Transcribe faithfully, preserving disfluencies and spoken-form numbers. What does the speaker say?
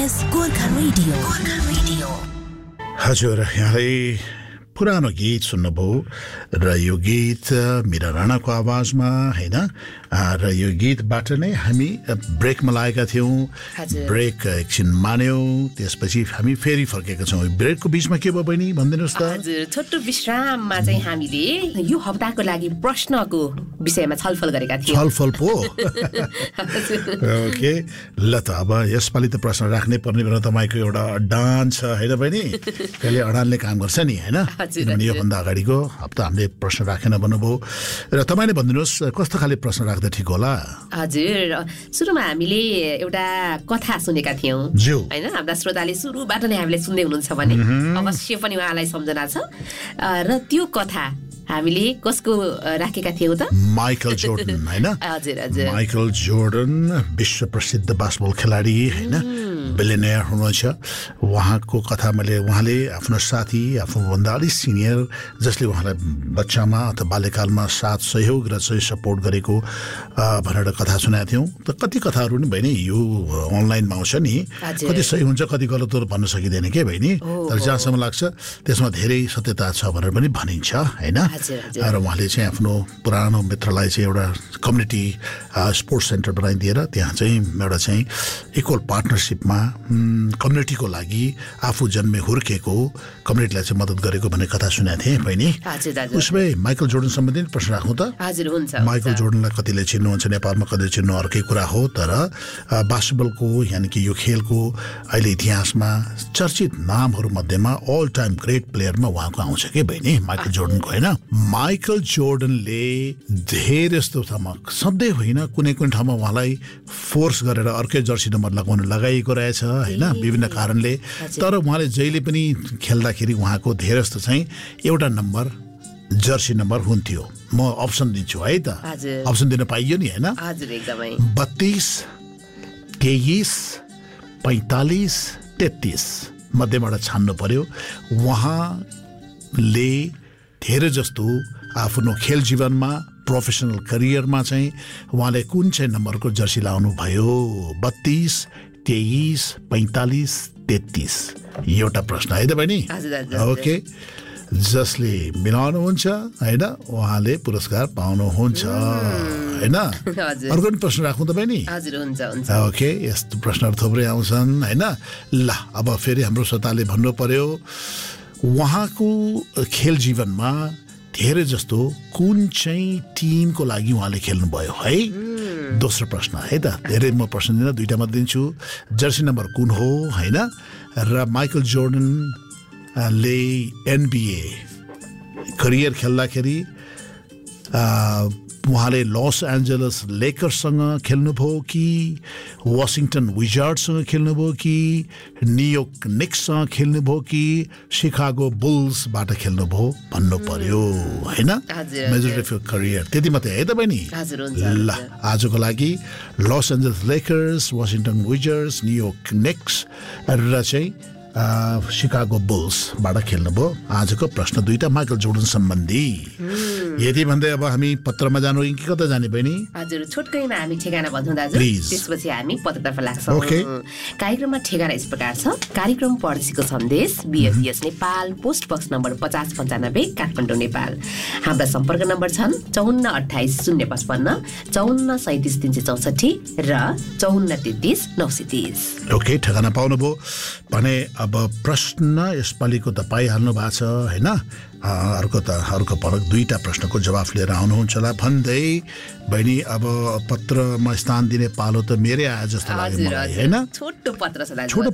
S Gorkha radio Gorkha radio. हजुर, यहाँले पुरानो गीत सुन्नुभयो र यो गीत मीरा राणाको आवाजमा हैन। र यो गीतबाट नै हामी ब्रेकमा लागेका थियौँ। ब्रेक एकछिन मान्यौँ, त्यसपछि हामी फेरि फर्केका छौँ। ब्रेकको बिचमा के भयो बहिनी भनिदिनुहोस् त। हजुर, छोटो विश्राममा चाहिँ हामीले यो हप्ताको लागि प्रश्नको विषयमा छलफल गरेका थियौँ। छलफल पो ओके, ल त अब यसपालि त प्रश्न राख्नै पर्ने भनेर तपाईँको एउटा अडान छ होइन बहिनी। कहिले अडानले काम गर्छ नि होइन। किनभने योभन्दा अगाडिको हप्ता हामीले प्रश्न राखेन भन्नुभयो र तपाईँले भनिदिनुहोस् कस्तो खाले प्रश्न राख्दा ठिक होला। हजुर, सुरुमा हामीले एउटा कथा सुनेका थियौँ होइन। हाम्रा श्रोताले सुरुबाट नै हामीले सुन्दै हुनुहुन्छ भने अवश्य पनि उहाँलाई सम्झना छ। र त्यो कथा हामीले कसको राखेका थियौँ त? माइकल जोर्डन होइन। हजुर हजुर, माइकल जोर्डन विश्व प्रसिद्ध बास्केटबल खेलाडी होइन, बिलियनियर हुनुहुन्छ। उहाँको कथा मैले उहाँले आफ्नो साथी आफूभन्दा अलिक सिनियर जसले उहाँलाई बच्चामा अथवा बाल्यकालमा साथ सहयोग र चाहिँ सपोर्ट गरेको भनेर कथा सुनाएको थियौँ। त कति कथाहरू नि बहिनी यो अनलाइनमा आउँछ नि, कति सही हुन्छ कति गलत भन्न सकिँदैन के बहिनी। तर जहाँसम्म लाग्छ त्यसमा धेरै सत्यता छ भनेर पनि भनिन्छ होइन। र उहाँले चाहिँ आफ्नो पुरानो मित्रलाई चाहिँ एउटा कम्युनिटी स्पोर्ट्स सेन्टर बनाइदिएर त्यहाँ चाहिँ एउटा चाहिँ इक्वल पार्टनरसिपमा कम्युनिटीको लागि आफू जन्मे हुर्केको कम्युनिटीलाई चाहिँ मद्दत गरेको भन्ने कथा सुनेको थिएँ बहिनी। उसमै माइकल जोर्डन सम्बन्धी प्रश्न राख्नु त। हजुर हुन्छ। माइकल जोर्डनलाई कतिले चिन्नुहुन्छ नेपालमा, कतिले चिन्नु अर्कै कुरा हो। तर बास्केटबलको यानि कि यो खेलको अहिले इतिहासमा चर्चित नामहरू मध्येमा अल टाइम ग्रेट प्लेयरमा उहाँको आउँछ कि बहिनी, माइकल जोर्डनको होइन। माइकल जोर्डनले धेरै जस्तो ठाउँमा, सधैँ होइन कुनै कुनै ठाउँमा उहाँलाई फोर्स गरेर अर्कै जर्सी नम्बर लगाउनु लगाइएको रहेछ होइन, विभिन्न कारणले। तर उहाँले जहिले पनि खेल्दाखेरि उहाँको धेरै जस्तो चाहिँ एउटा नम्बर जर्सी नम्बर हुन्थ्यो। म अप्सन दिन्छु है त, अप्सन दिन पाइयो नि होइन। बत्तीस, तेइस, पैँतालिस, तेत्तिस मध्येबाट छान्नु पर्यो। उहाँले धेरै जस्तो आफ्नो खेल जीवनमा प्रोफेसनल करियरमा चाहिँ उहाँले कुन चाहिँ नम्बरको जर्सी लाउनु भयो? बत्तीस, तेइस, पैँतालिस, तेत्तिस। एउटा प्रश्न है त बहिनी। ओके, जसले मिलाउनुहुन्छ होइन उहाँले पुरस्कार पाउनुहुन्छ होइन। अर्को पनि प्रश्न राख्नु त बहिनी। ओके, यस्तो प्रश्नहरू थुप्रै आउँछन् होइन। ल अब फेरि हाम्रो श्रोताले भन्नु पर्यो उहाँको खेल जीवनमा धेरै जस्तो कुन चाहिँ टिमको लागि उहाँले खेल्नुभयो है। दोस्रो प्रश्न है त, धेरै म प्रश्न दिन दुईटा मात्र दिन्छु। जर्सी नम्बर कुन हो होइन। र माइकल जोर्डनले एनबिए करियर खेल्दाखेरि उहाँले लस एन्जलस लेकर्ससँग खेल्नुभयो कि वासिङटन विजार्डसँग खेल्नुभयो कि न्युयोर्क निक्ससँग खेल्नुभयो कि शिकागो बुल्सबाट खेल्नुभयो भन्नु पर्यो होइन। मेजोरिटी अफ करियर त्यति मात्रै है त बहिनी। ल आजको लागि Los Angeles Lakers, Washington Wizards, New York निक्स र चाहिँ शिकागो बुल्सबाट खेल्नुभयो। आजको प्रश्न दुईटा माइकल जोर्डन सम्बन्धी। यदि भन्दै अब हामी पत्रमा जानु कि कता जाने बहिनी? हजुर, छोटकैमा हामी ठेगाना भन्छौँ दाजु, त्यसपछि हामी पत्रतर्फ लाग्छौँ। कार्यक्रममा ठेगाना यस प्रकार छ। कार्यक्रम पडोशीको सन्देश, बिएफएस नेपाल, पोस्ट बक्स नम्बर पचास पन्चानब्बे, काठमाडौँ नेपाल। हाम्रा सम्पर्क नम्बर छन् चौन्न अठाइस शून्य पचपन्न, चौन्न सैतिस तिन सय चौसठी र चौन्न तेत्तिस नौ सय तिस। ओके, ठेगाना पाउनुभयो भने अब प्रश्न यसपालिको त पाइहाल्नु भएको छ होइन। अर्को त अर्को पटक दुईटा प्रश्नको जवाफ लिएर आउनुहुन्छ होला भन्दै बहिनी अब पत्रमा स्थान दिने पालो त मेरै आयो जस्तो लाग्यो मलाई होइन। छोटो पत्र छ दाजु। छोटो